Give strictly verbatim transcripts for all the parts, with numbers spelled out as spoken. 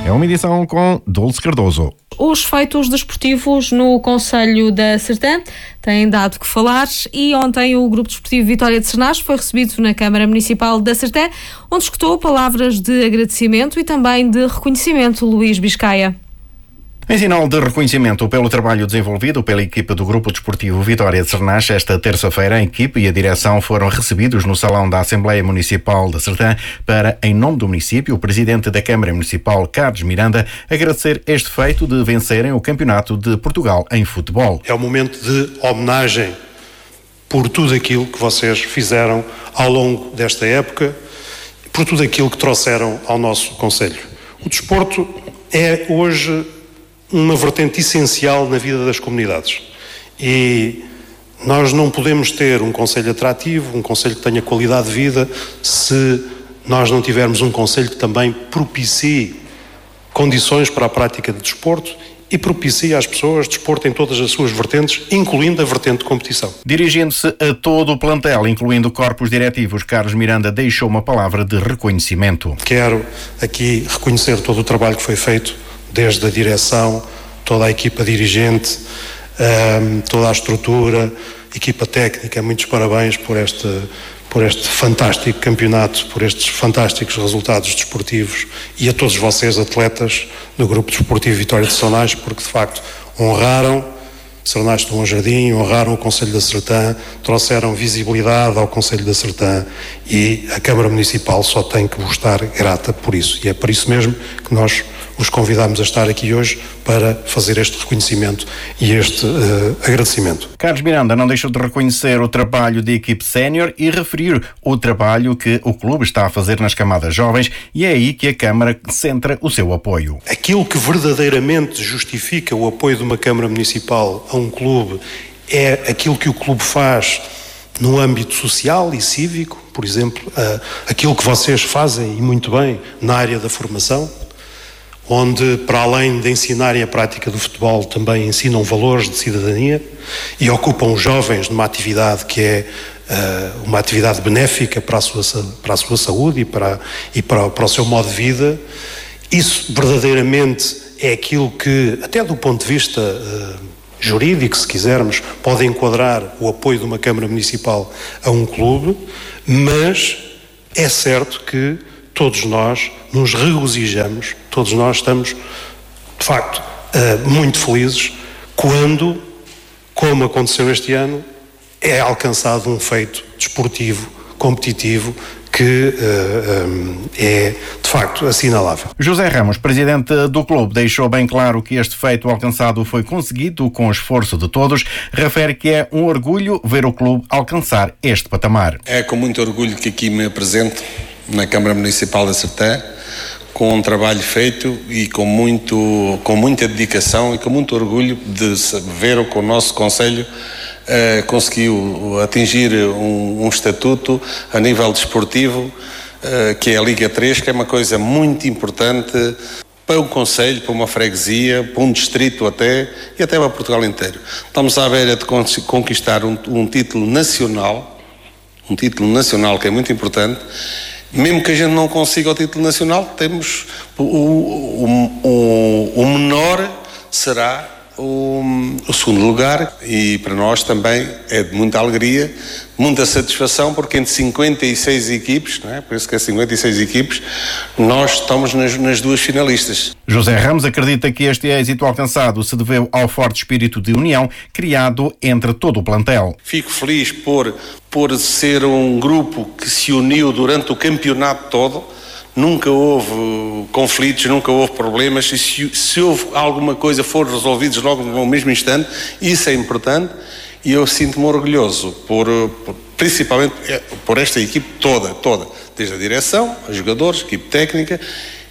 É uma edição com Dulce Cardoso. Os feitos desportivos no Concelho da Sertã têm dado que falar e ontem o Grupo Desportivo Vitória de Sernás foi recebido na Câmara Municipal da Sertã, onde escutou palavras de agradecimento e também de reconhecimento. Luís Biscaia. Em sinal de reconhecimento pelo trabalho desenvolvido pela equipa do Grupo Desportivo Vitória de Sernás, esta terça-feira a equipe e a direção foram recebidos no Salão da Assembleia Municipal da Sertã para, em nome do município, o Presidente da Câmara Municipal, Carlos Miranda, agradecer este feito de vencerem o Campeonato de Portugal em futebol. É um momento de homenagem por tudo aquilo que vocês fizeram ao longo desta época, por tudo aquilo que trouxeram ao nosso concelho. O desporto é hoje uma vertente essencial na vida das comunidades e nós não podemos ter um concelho atrativo, um concelho que tenha qualidade de vida, se nós não tivermos um concelho que também propicie condições para a prática de desporto e propicie às pessoas desporto em todas as suas vertentes, incluindo a vertente de competição. Dirigindo-se a todo o plantel, incluindo corpos diretivos, Carlos Miranda deixou uma palavra de reconhecimento. Quero aqui reconhecer todo o trabalho que foi feito desde a direção, toda a equipa dirigente, um, toda a estrutura, equipa técnica. Muitos parabéns por este, por este fantástico campeonato, por estes fantásticos resultados desportivos e a todos vocês, atletas do Grupo Desportivo Vitória de Sernás, porque de facto honraram Sernás de Bom Jardim, honraram o Concelho da Sertã, trouxeram visibilidade ao Concelho da Sertã e a Câmara Municipal só tem que vos estar grata por isso. E é por isso mesmo que nós os convidamos a estar aqui hoje para fazer este reconhecimento e este uh, agradecimento. Carlos Miranda não deixou de reconhecer o trabalho da equipe sénior e referir o trabalho que o clube está a fazer nas camadas jovens, e é aí que a Câmara centra o seu apoio. Aquilo que verdadeiramente justifica o apoio de uma Câmara Municipal a um clube é aquilo que o clube faz no âmbito social e cívico, por exemplo, uh, aquilo que vocês fazem e muito bem na área da formação, onde, para além de ensinarem a prática do futebol, também ensinam valores de cidadania e ocupam os jovens numa atividade que é uh, uma atividade benéfica para a sua, para a sua saúde e, para, e para, para o seu modo de vida. Isso verdadeiramente é aquilo que, até do ponto de vista uh, jurídico, se quisermos, pode enquadrar o apoio de uma Câmara Municipal a um clube, mas é certo que todos nós nos regozijamos, todos nós estamos, de facto, muito felizes quando, como aconteceu este ano, é alcançado um feito desportivo, competitivo, que uh, um, é, de facto, assinalável. José Ramos, presidente do clube, deixou bem claro que este feito alcançado foi conseguido com o esforço de todos. Refere que é um orgulho ver o clube alcançar este patamar. É com muito orgulho que aqui me apresento na Câmara Municipal da Sertã, com um trabalho feito e com, muito, com muita dedicação e com muito orgulho de ver que o nosso Concelho uh, conseguiu atingir um, um estatuto a nível desportivo, uh, que é a Liga três, que é uma coisa muito importante para um concelho, para uma freguesia, para um distrito até, e até para Portugal inteiro. Estamos à beira de conquistar um, um título nacional, um título nacional que é muito importante. Mesmo que a gente não consiga o título nacional, temos o, o, o, o menor será o, o segundo lugar, e para nós também é de muita alegria, muita satisfação, porque entre cinquenta e seis equipes, não é? Por isso que é cinquenta e seis equipes, nós estamos nas, nas duas finalistas. José Ramos acredita que este êxito alcançado se deveu ao forte espírito de união criado entre todo o plantel. Fico feliz por, por ser um grupo que se uniu durante o campeonato todo. Nunca houve conflitos, nunca houve problemas, e se, se houve alguma coisa foram resolvidos logo no mesmo instante. Isso é importante e eu sinto-me orgulhoso por, por, principalmente por esta equipe toda, toda, desde a direção, os jogadores, a equipe técnica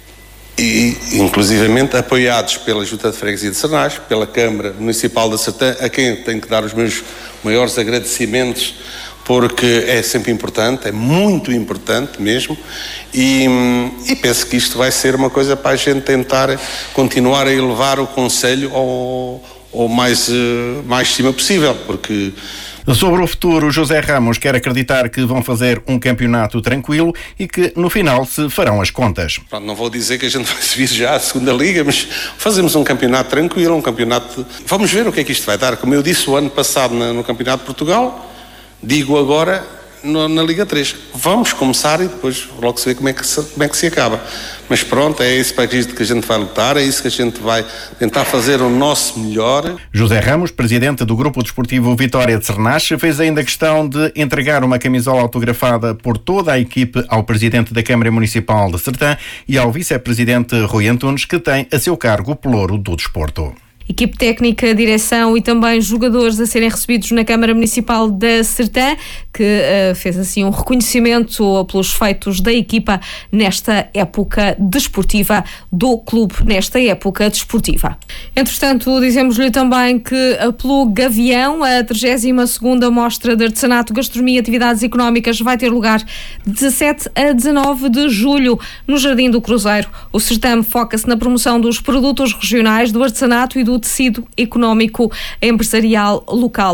e inclusivamente apoiados pela Junta de Freguesia de Sernás, pela Câmara Municipal da Sertã, a quem tenho que dar os meus maiores agradecimentos, porque é sempre importante, é muito importante mesmo, e, e penso que isto vai ser uma coisa para a gente tentar continuar a elevar o Concelho ao, ao mais, mais cima possível, porque Sobre o futuro, José Ramos quer acreditar que vão fazer um campeonato tranquilo e que no final se farão as contas. Pronto, não vou dizer que a gente vai subir já à segunda liga, mas fazemos um campeonato tranquilo, um campeonato... Vamos ver o que é que isto vai dar. Como eu disse o ano passado no Campeonato de Portugal, digo agora no, na Liga três. Vamos começar e depois logo se vê como é que se, como é que se acaba. Mas pronto, é esse país que a gente vai lutar, é isso que a gente vai tentar fazer o nosso melhor. José Ramos, presidente do Grupo Desportivo Vitória de Cernache, fez ainda questão de entregar uma camisola autografada por toda a equipe ao presidente da Câmara Municipal de Sertã e ao vice-presidente Rui Antunes, que tem a seu cargo o pelouro do desporto. Equipe técnica, direção e também jogadores a serem recebidos na Câmara Municipal da Sertã, que uh, fez assim um reconhecimento pelos feitos da equipa nesta época desportiva, do clube nesta época desportiva. Entretanto, dizemos-lhe também que pelo Gavião, a trigésima segunda Mostra de Artesanato, Gastronomia e Atividades Económicas vai ter lugar de dezassete a dezanove de julho no Jardim do Cruzeiro. O certame foca-se na promoção dos produtos regionais, do artesanato e do tecido económico empresarial local.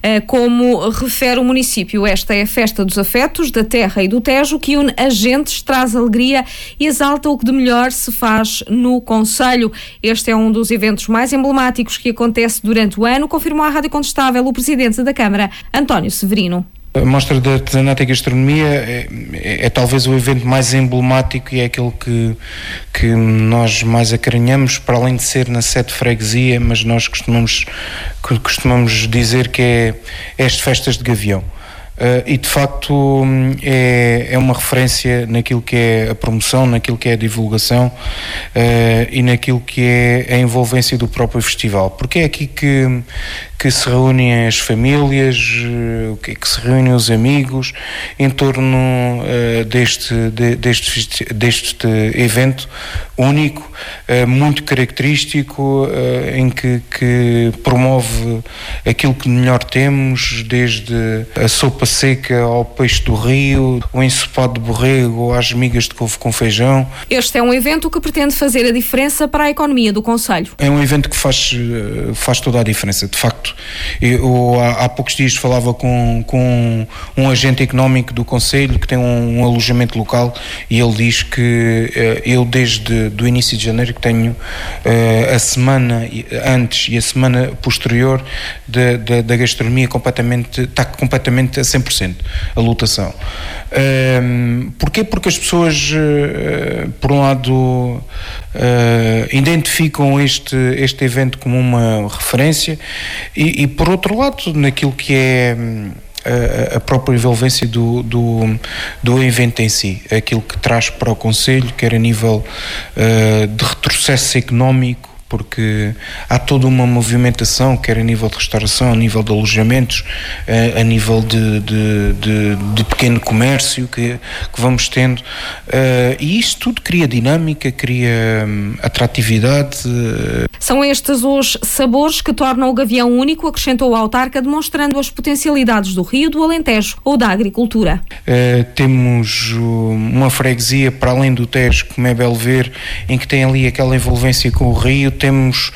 Como refere o município, esta é a festa dos afetos, da terra e do Tejo, que une agentes, traz alegria e exalta o que de melhor se faz no concelho. Este é um dos eventos mais emblemáticos que acontece durante o ano, confirmou à Rádio Contestável o presidente da Câmara, António Severino. A Mostra de Artesanato e Gastronomia é, é, é talvez o evento mais emblemático e é aquele que, que nós mais acarinhamos, para além de ser na sede de freguesia, mas nós costumamos, costumamos dizer que é, é as festas de Gavião. Uh, e de facto é, é uma referência naquilo que é a promoção, naquilo que é a divulgação uh, e naquilo que é a envolvência do próprio festival, porque é aqui que, que se reúnem as famílias, uh, que, que se reúnem os amigos em torno uh, deste, de, deste, deste evento único, uh, muito característico, uh, em que, que promove aquilo que melhor temos, desde a sopa seca ao peixe do rio, o ensopado de borrego ou às migas de couve com feijão. Este é um evento que pretende fazer a diferença para a economia do concelho. É um evento que faz, faz toda a diferença, de facto. Eu há, há poucos dias falava com, com um agente económico do concelho que tem um, um alojamento local e ele diz que eu desde do início de janeiro que tenho a semana antes e a semana posterior da, da, da gastronomia completamente, está completamente a cem por cento a lotação. Um, porquê? Porque as pessoas, uh, por um lado, uh, identificam este, este evento como uma referência e, e, por outro lado, naquilo que é a, a própria envolvência do, do, do evento em si, aquilo que traz para o concelho, quer a nível uh, de retrocesso económico, porque há toda uma movimentação, quer a nível de restauração, a nível de alojamentos, a nível de, de, de, de pequeno comércio que, que vamos tendo, e isto tudo cria dinâmica, cria atratividade. São estes os sabores que tornam o Gavião único, acrescentou a autarca, demonstrando as potencialidades do Rio, do Alentejo ou da agricultura. Uh, temos uma freguesia para além do Tejo, como é belo ver, em que tem ali aquela envolvência com o Rio. Temos uh,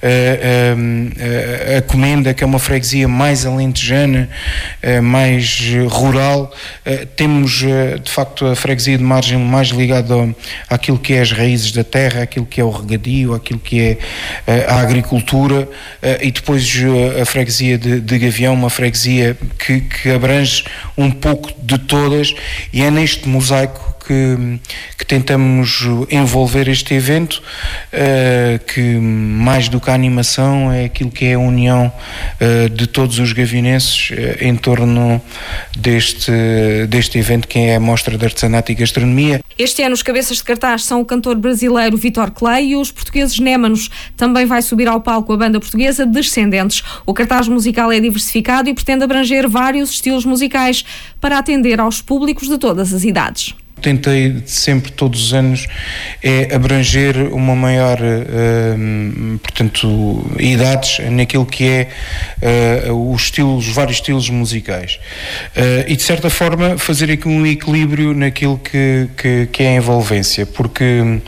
uh, a Comenda, que é uma freguesia mais alentejana, uh, mais rural. Uh, temos uh, de facto a freguesia de Margem mais ligada ao, àquilo que é as raízes da terra, àquilo que é o regadio, àquilo que é uh, a agricultura, uh, e depois uh, a freguesia de, de Gavião, uma freguesia que, que abrange um pouco de todas, e é neste mosaico Que, que tentamos envolver este evento, uh, que mais do que a animação é aquilo que é a união uh, de todos os gavinenses uh, em torno deste, deste evento, que é a Mostra de Artesanato e Gastronomia. Este ano os cabeças de cartaz são o cantor brasileiro Vitor Clay e os portugueses Némanos. Também vai subir ao palco a banda portuguesa Descendentes. O cartaz musical é diversificado e pretende abranger vários estilos musicais para atender aos públicos de todas as idades. Tentei sempre, todos os anos, é abranger uma maior, uh, portanto, idades naquilo que é uh, os estilos, os vários estilos musicais. Uh, e, de certa forma, fazer aqui um equilíbrio naquilo que, que, que é a envolvência, porque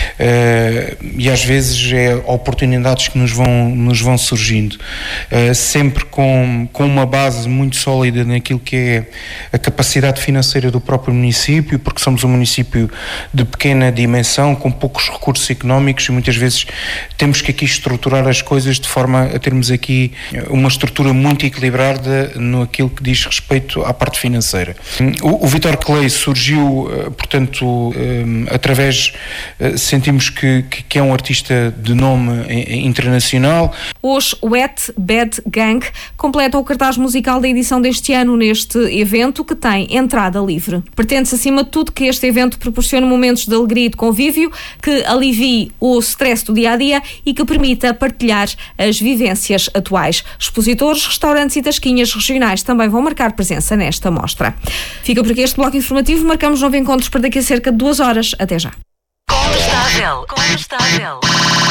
e às vezes é oportunidades que nos vão, nos vão surgindo, sempre com, com uma base muito sólida naquilo que é a capacidade financeira do próprio município, porque somos um município de pequena dimensão, com poucos recursos económicos, e muitas vezes temos que aqui estruturar as coisas de forma a termos aqui uma estrutura muito equilibrada no aquilo que diz respeito à parte financeira. O, o Vítor Clay surgiu, portanto, através, sentimos que, que é um artista de nome internacional. Os Wet Bad Gang completam o cartaz musical da edição deste ano neste evento, que tem entrada livre. Pretende-se, acima de tudo, que este evento proporcione momentos de alegria e de convívio, que alivie o stress do dia-a-dia e que permita partilhar as vivências atuais. Expositores, restaurantes e tasquinhas regionais também vão marcar presença nesta mostra. Fica por aqui este bloco informativo. Marcamos novo encontro para daqui a cerca de duas horas. Até já. Condestável. Condestável.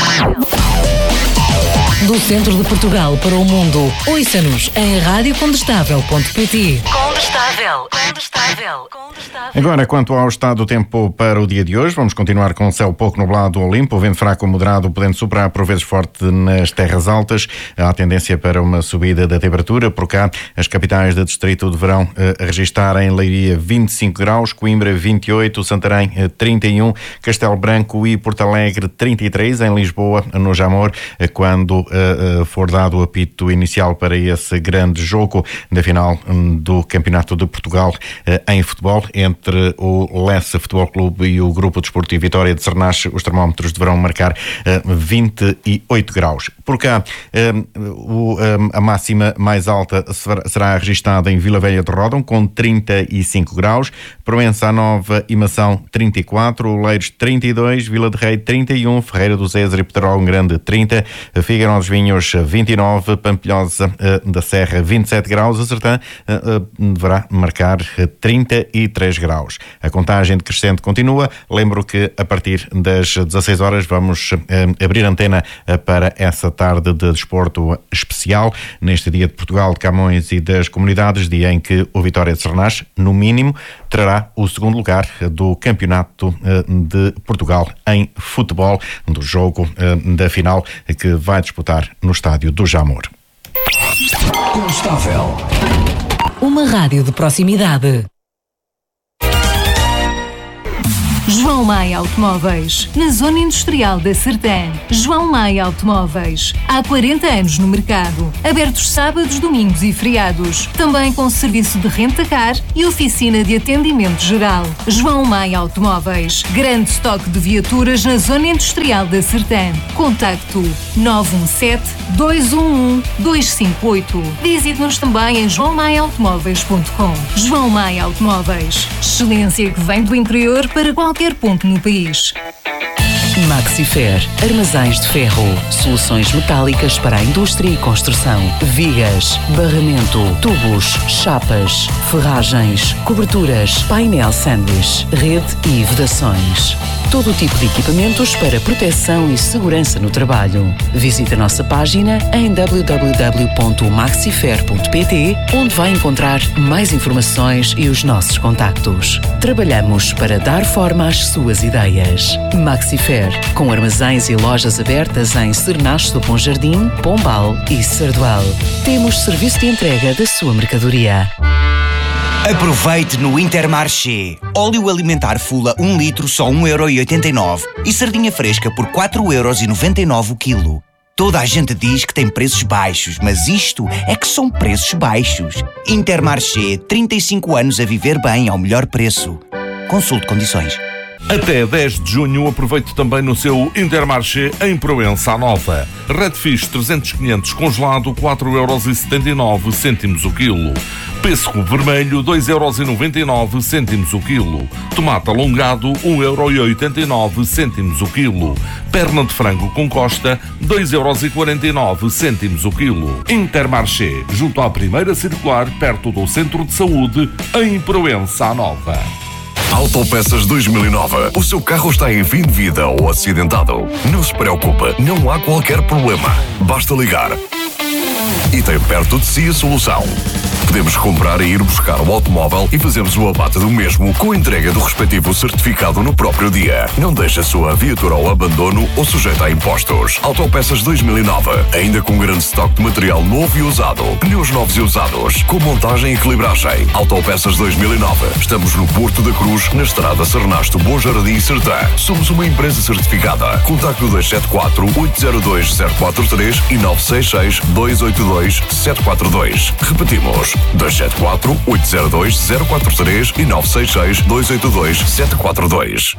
Do centro de Portugal para o mundo. Ouça-nos em rádio condestável ponto pt. Condestável. Condestável. Condestável. Agora, quanto ao estado do tempo para o dia de hoje, vamos continuar com o céu pouco nublado ou limpo, o vento fraco ou moderado, podendo soprar por vezes forte nas terras altas. Há tendência para uma subida da temperatura. Por cá, as capitais do distrito deverão eh, registrar em Leiria vinte e cinco graus, Coimbra vinte e oito, Santarém eh, trinta e um, Castelo Branco e Porto Alegre trinta e três, em Lisboa, no Jamor, eh, quando eh, for dado o apito inicial para esse grande jogo da final um, do Campeonato de Portugal eh, em futebol, entre o Lessa Futebol Clube e o Grupo Desportivo Vitória de Cernache. Os termómetros deverão marcar uh, vinte e oito graus. Por cá, uh, o, uh, a máxima mais alta será registada em Vila Velha de Ródão, com trinta e cinco graus, Proença Nova e Mação trinta e quatro, Oleiros trinta e dois, Vila de Rei trinta e um, Ferreira do Zezer e Pedrógão Grande trinta, Figueirão dos Vinhos vinte e nove, Pampilhosa uh, da Serra vinte e sete graus, a Sertã uh, uh, deverá marcar uh, trinta e três graus. A contagem decrescente continua. Lembro que a partir das dezasseis horas vamos eh, abrir antena eh, para essa tarde de desporto especial, neste dia de Portugal, de Camões e das comunidades, dia em que o Vitória de Cernache, no mínimo, trará o segundo lugar do Campeonato eh, de Portugal em futebol, do jogo eh, da final que vai disputar no estádio do Jamor. Condestável. Uma rádio de proximidade. João Maia Automóveis, na Zona Industrial da Sertã. João Maia Automóveis, há quarenta anos no mercado. Abertos sábados, domingos e feriados. Também com serviço de renta-car e oficina de atendimento geral. João Maia Automóveis, grande estoque de viaturas na Zona Industrial da Sertã. Contacto nove um sete, dois um um, dois cinco oito. Visite-nos também em joão maia automóveis ponto com. João Maia Automóveis, excelência que vem do interior para qualquer ponto no país. Maxifer, armazéns de ferro, soluções metálicas para a indústria e construção, vigas, barramento, tubos, chapas, ferragens, coberturas, painel sanduíche, rede e vedações. Todo o tipo de equipamentos para proteção e segurança no trabalho. Visite a nossa página em w w w ponto maxifer ponto pt, onde vai encontrar mais informações e os nossos contactos. Trabalhamos para dar forma às suas ideias. Maxifer, com armazéns e lojas abertas em Cernache do Bom Jardim, Pombal e Sardual. Temos serviço de entrega da sua mercadoria. Aproveite no Intermarché. Óleo alimentar Fula um litro só um euro e oitenta e nove e sardinha fresca por quatro euros e noventa e nove o quilo. Toda a gente diz que tem preços baixos, mas isto é que são preços baixos. Intermarché, trinta e cinco anos a viver bem ao melhor preço. Consulte condições. Até dez de junho aproveite também no seu Intermarché em Proença Nova. Redfish trezentos quinhentos congelado quatro euros e setenta e nove cêntimos o quilo. Pêssego vermelho dois euros e noventa e nove cêntimos o quilo. Tomate alongado um euro e oitenta e nove cêntimos o quilo. Perna de frango com costa dois euros e quarenta e nove cêntimos o quilo. Intermarché, junto à primeira circular, perto do Centro de Saúde, em Proença Nova. Autopeças dois mil e nove. O seu carro está em fim de vida ou acidentado? Não se preocupe, não há qualquer problema. Basta ligar e tem perto de si a solução. Podemos comprar e ir buscar o automóvel e fazemos o abate do mesmo com a entrega do respectivo certificado no próprio dia. Não deixe a sua viatura ao abandono ou sujeita a impostos. Autopeças dois mil e nove, ainda com grande estoque de material novo e usado. Pneus novos e usados, com montagem e equilibragem. Autopeças dois mil e nove. Estamos no Porto da Cruz, na estrada Sernasto, Bom Jardim e Sertã. Somos uma empresa certificada. Contacto dois sete quatro, oito zero dois, zero quatro três e nove seis seis, dois oito dois, sete quatro dois. Repetimos, dois sete quatro, oito zero dois, zero quatro três e nove seis seis, dois oito dois, sete quatro dois.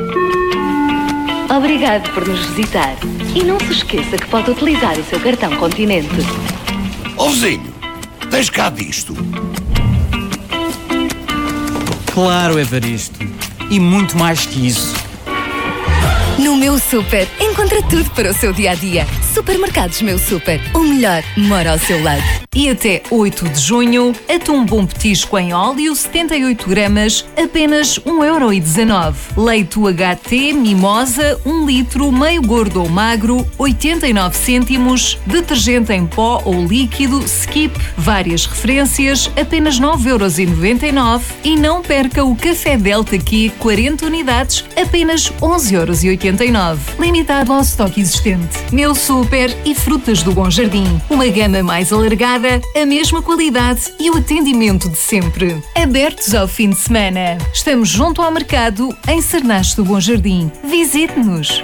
Obrigado por nos visitar. E não se esqueça que pode utilizar o seu cartão Continente. Ó vizinho, tens cá disto? Claro, Evaristo. E muito mais que isso. No Meu Super, encontra tudo para o seu dia-a-dia. Supermercados Meu Super, o melhor mora ao seu lado. E até oito de junho, atum bom petisco em óleo, setenta e oito gramas, apenas um euro e dezanove. Leite U H T Mimosa, um litro, meio gordo ou magro, oitenta e nove cêntimos. Detergente em pó ou líquido, Skip, várias referências, apenas nove euros e noventa e nove. E não perca o Café Delta Q, quarenta unidades, apenas onze euros e oitenta e nove. Limitado ao estoque existente. Meu Super e Frutas do Bom Jardim. Uma gama mais alargada, a mesma qualidade e o atendimento de sempre. Abertos ao fim de semana. Estamos junto ao mercado em Sernasto do Bom Jardim. Visite-nos.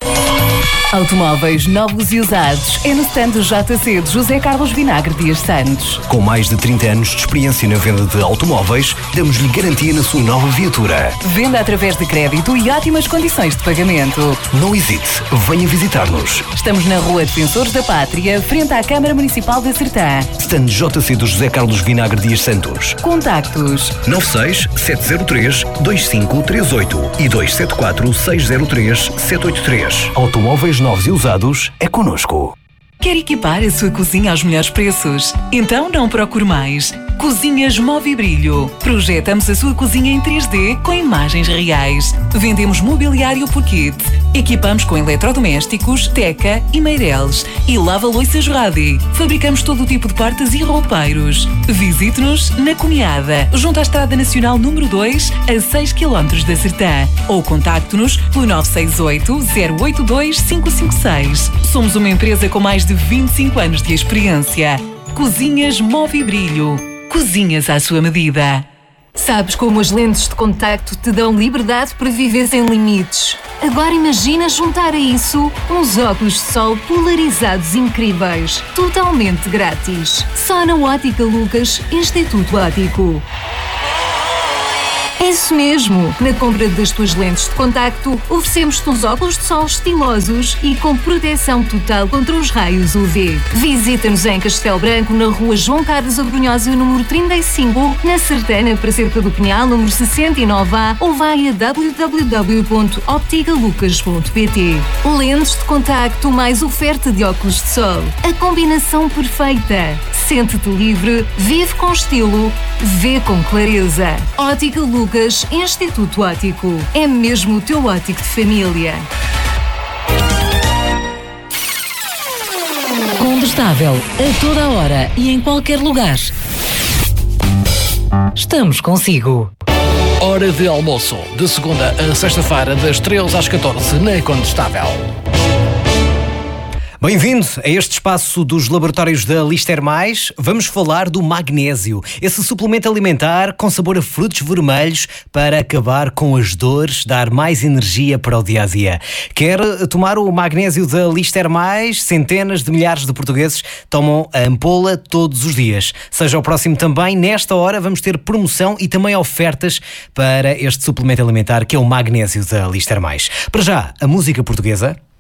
Automóveis novos e usados é no stand do J C de José Carlos Vinagre Dias Santos. Com mais de trinta anos de experiência na venda de automóveis, damos-lhe garantia na sua nova viatura. Venda através de crédito e ótimas condições de pagamento. Não hesite, venha visitar-nos. Estamos na Rua Defensores da Pátria, frente à Câmara Municipal da Sertã. Stand J C do José Carlos Vinagre Dias Santos. Contactos nove seis sete zero três dois cinco três oito e dois sete quatro seis zero três sete oito três. Automóveis novos e usados é connosco. Quer equipar a sua cozinha aos melhores preços? Então não procure mais. Cozinhas Movibrilho. Projetamos a sua cozinha em três D com imagens reais. Vendemos mobiliário por kit. Equipamos com eletrodomésticos, teca e meireles. E lava-louças Radi. Fabricamos todo o tipo de portas e roupeiros. Visite-nos na Cunhada, junto à Estrada Nacional número dois, a seis quilómetros da Sertã. Ou contacte-nos pelo nove seis oito, zero oito dois, cinco cinco seis. Somos uma empresa com mais de vinte e cinco anos de experiência. Cozinhas Movibrilho. Cozinhas à sua medida. Sabes como as lentes de contacto te dão liberdade para viver sem limites? Agora imagina juntar a isso uns óculos de sol polarizados incríveis, totalmente grátis. Só na Ótica Lucas, Instituto Óptico. É isso mesmo! Na compra das tuas lentes de contacto, oferecemos-te uns óculos de sol estilosos e com proteção total contra os raios U V. Visita-nos em Castelo Branco, na rua João Carlos Abrunhosa, número trinta e cinco, na Sertana, para Cerca do Pinhal, número sessenta e nove A, ou vai a w w w ponto optica lucas ponto p t. Lentes de contacto mais oferta de óculos de sol. A combinação perfeita. Sente-te livre, vive com estilo, vê com clareza. Ótica Lucas, Instituto Óptico. É mesmo o teu óptico de família. Combustável, a toda a hora e em qualquer lugar. Estamos consigo. Hora de almoço, de segunda a sexta-feira, das treze às catorze, na Condestável. Bem-vindo a este espaço dos laboratórios da Lister Mais. Vamos falar do magnésio, esse suplemento alimentar com sabor a frutos vermelhos para acabar com as dores, dar mais energia para o dia-a-dia. Quer tomar o magnésio da Lister Mais? Centenas de milhares de portugueses tomam a ampola todos os dias. Seja o próximo também. Nesta hora vamos ter promoção e também ofertas para este suplemento alimentar que é o magnésio da Lister Mais. Para já, a música portuguesa.